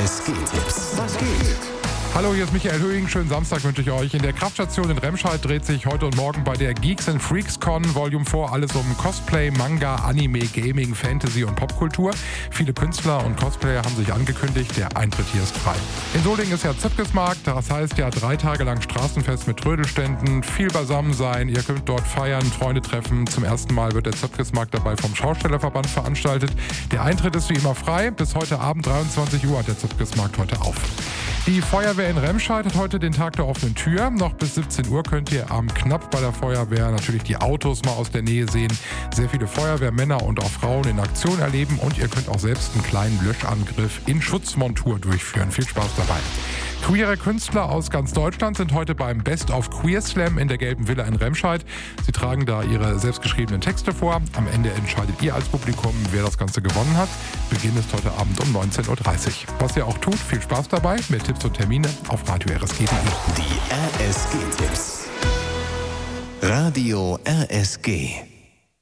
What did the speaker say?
RSG-Tipps. Was geht? Hallo, hier ist Michael Höhing. Schönen Samstag wünsche ich euch. In der Kraftstation in Remscheid dreht sich heute und morgen bei der Geeks and Freaks Con Volume 4 alles um Cosplay, Manga, Anime, Gaming, Fantasy und Popkultur. Viele Künstler und Cosplayer haben sich angekündigt, der Eintritt hier ist frei. In Solingen ist ja Zipkesmarkt, das heißt ja 3 Tage lang Straßenfest mit Trödelständen, viel beisammen sein, ihr könnt dort feiern, Freunde treffen. Zum ersten Mal wird der Zipkesmarkt dabei vom Schaustellerverband veranstaltet. Der Eintritt ist wie immer frei, bis heute Abend 23 Uhr hat der Zipkesmarkt heute auf. Die Feuerwehr in Remscheid hat heute den Tag der offenen Tür. Noch bis 17 Uhr könnt ihr am Knapp bei der Feuerwehr natürlich die Autos mal aus der Nähe sehen. Sehr viele Feuerwehrmänner und auch Frauen in Aktion erleben und ihr könnt auch selbst einen kleinen Löschangriff in Schutzmontur durchführen. Viel Spaß dabei. Queere Künstler aus ganz Deutschland sind heute beim Best of Queer Slam in der Gelben Villa in Remscheid. Sie tragen da ihre selbstgeschriebenen Texte vor. Am Ende entscheidet ihr als Publikum, wer das Ganze gewonnen hat. Beginn ist heute Abend um 19.30 Uhr. Was ihr auch tut, viel Spaß dabei. Mehr Tipps und Termine auf Radio RSG.de. Die RSG-Tipps. Radio RSG.